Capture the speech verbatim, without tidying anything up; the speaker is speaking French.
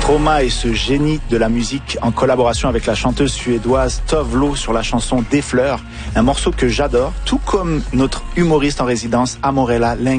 Stromae est ce génie de la musique en collaboration avec la chanteuse suédoise Tove Lo sur la chanson Des fleurs, un morceau que j'adore, tout comme notre humoriste en résidence Amorella Ling.